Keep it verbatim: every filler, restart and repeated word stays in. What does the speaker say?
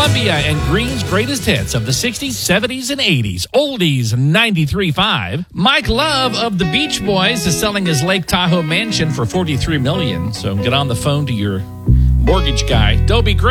Columbia and Green's greatest hits of the sixties, seventies, and eighties. Oldies ninety-three point five. Mike Love of the Beach Boys is selling his Lake Tahoe mansion for forty-three million dollars. So get on the phone to your mortgage guy. Dobie Gray